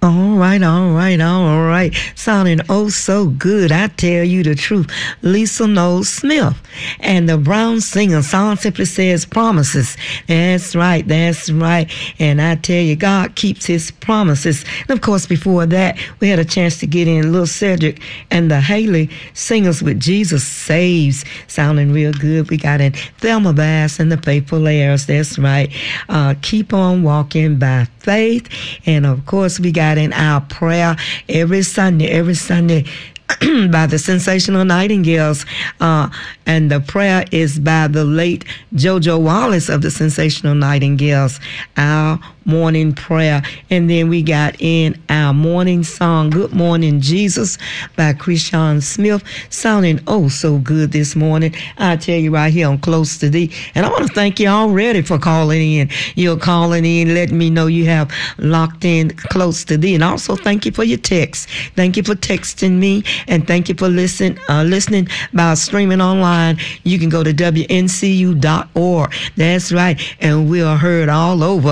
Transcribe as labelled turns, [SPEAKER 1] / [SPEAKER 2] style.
[SPEAKER 1] All right, all right, all right. Sounding oh so good. I tell you the truth. Lisa Knowles Smith and the Brown Singer song simply says promises. That's right, that's right. And I tell you, God keeps his promises. And of course, before that, we had a chance to get in Little Cedric and the Haley Singers with Jesus Saves. Sounding real good. We got in Thelma Bass and the Faithful Heirs. That's right. Keep on walking by faith. And of course, we got in our prayer every Sunday by the Sensational Nightingales, and the prayer is by the late JoJo Wallace of the Sensational Nightingales, our morning prayer. And then we got in our morning song, Good Morning Jesus, by Krishan Smith, sounding oh so good this morning. I tell you, right here on Close to Thee. And I want to thank you already for calling in. You're calling in, letting me know you have locked in Close to Thee. And also thank you for your text. Thank you for texting me, and thank you for listening by streaming online. You can go to WNCU.org. That's right. And we are heard all over